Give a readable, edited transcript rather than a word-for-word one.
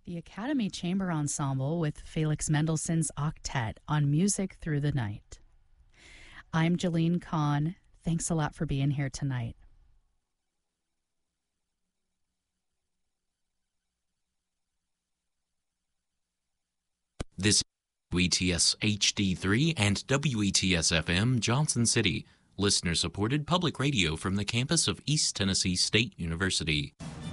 the Academy Chamber Ensemble with Felix Mendelssohn's Octet on Music Through the Night. I'm Jeline Kahn. Thanks a lot for being here tonight. This is WETS HD3 and WETS FM Johnson City, listener-supported public radio from the campus of East Tennessee State University.